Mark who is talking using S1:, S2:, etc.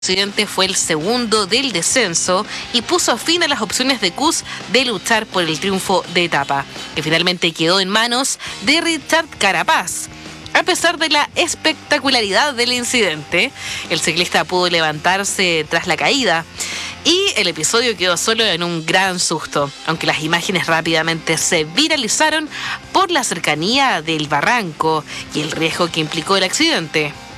S1: accidente fue el segundo del descenso y puso fin a las opciones de Kuss de luchar por el triunfo de etapa, que finalmente quedó en manos de Richard Carapaz. A pesar de la espectacularidad del incidente, el ciclista pudo levantarse tras la caída y el episodio quedó solo en un gran susto, aunque las imágenes rápidamente se viralizaron por la cercanía del barranco y el riesgo que implicó el accidente.